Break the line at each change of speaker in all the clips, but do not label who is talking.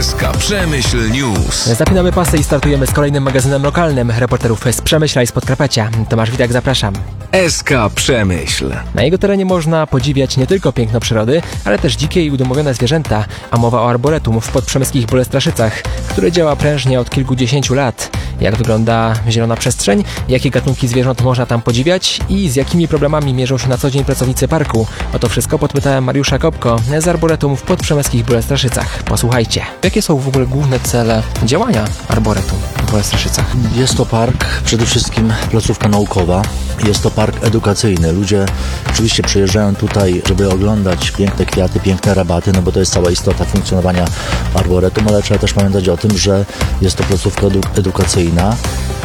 SK Przemyśl News.
Zapinamy pasy i startujemy z kolejnym magazynem lokalnym reporterów z Przemyśla i z Podkarpacia. Tomasz Widak, zapraszam.
SK Przemyśl.
Na jego terenie można podziwiać nie tylko piękno przyrody, ale też dzikie i udomowione zwierzęta, a mowa o arboretum w podprzemyskich Bolestraszycach, które działa prężnie od kilkudziesięciu lat. Jak wygląda zielona przestrzeń, jakie gatunki zwierząt można tam podziwiać i z jakimi problemami mierzą się na co dzień pracownicy parku? O to wszystko podpytałem Mariusza Kopko z arboretum w podprzemyskich Bolestraszycach. Posłuchajcie. Jakie są w ogóle główne cele działania arboretum w Bolestraszycach?
Jest to park, przede wszystkim placówka naukowa. Jest to park edukacyjny. Ludzie oczywiście przyjeżdżają tutaj, żeby oglądać piękne kwiaty, piękne rabaty, no bo to jest cała istota funkcjonowania arboretum, ale trzeba też pamiętać o tym, że jest to placówka edukacyjna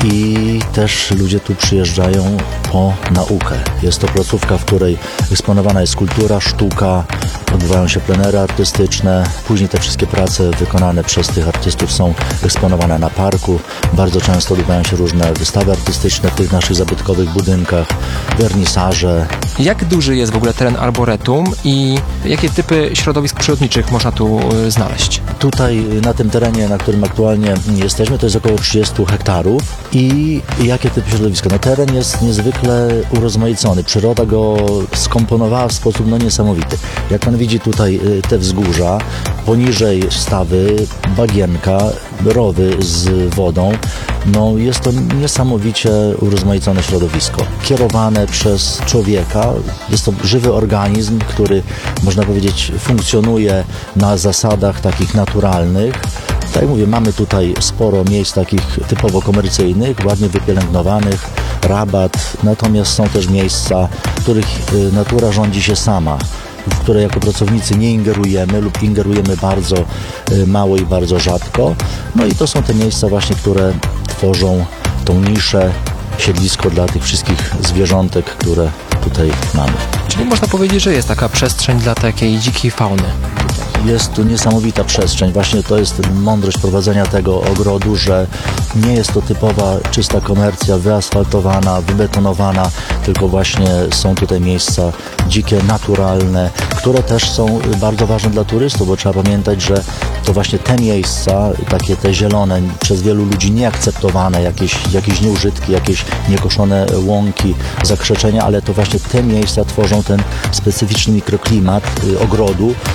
i też ludzie tu przyjeżdżają po naukę. Jest to placówka, w której eksponowana jest kultura, sztuka, odbywają się plenery artystyczne, później te wszystkie prace wykonane przez tych artystów są eksponowane na parku. Bardzo często odbywają się różne wystawy artystyczne w tych naszych zabytkowych budynkach, wernisaże.
Jak duży jest w ogóle teren arboretum i jakie typy środowisk przyrodniczych można tu znaleźć?
Tutaj na tym terenie, na którym aktualnie jesteśmy, to jest około 30 hektarów. I jakie typy środowiska? No teren jest niezwykle urozmaicony. Przyroda go skomponowała w sposób niesamowity. Jak pan widzi tutaj te wzgórza, poniżej stawy, bagienka, rowy z wodą. No jest to niesamowicie urozmaicone środowisko. Kierowane przez człowieka. Jest to żywy organizm, który, można powiedzieć, funkcjonuje na zasadach takich naturalnych. Tak jak mówię, mamy tutaj sporo miejsc takich typowo komercyjnych, ładnie wypielęgnowanych, rabat, natomiast są też miejsca, w których natura rządzi się sama, w które jako pracownicy nie ingerujemy lub ingerujemy bardzo mało i bardzo rzadko. No i to są te miejsca właśnie, które tworzą tą niszę, siedlisko dla tych wszystkich zwierzątek, które tutaj mamy.
Czyli można powiedzieć, że jest taka przestrzeń dla takiej dzikiej fauny.
Jest tu niesamowita przestrzeń. Właśnie to jest mądrość prowadzenia tego ogrodu, że nie jest to typowa, czysta komercja, wyasfaltowana, wybetonowana, tylko właśnie są tutaj miejsca dzikie, naturalne, które też są bardzo ważne dla turystów, bo trzeba pamiętać, że to właśnie te miejsca, takie te zielone, przez wielu ludzi nieakceptowane, jakieś nieużytki, jakieś niekoszone łąki, zakrzeczenia, ale to właśnie te miejsca tworzą ten specyficzny mikroklimat ogrodu,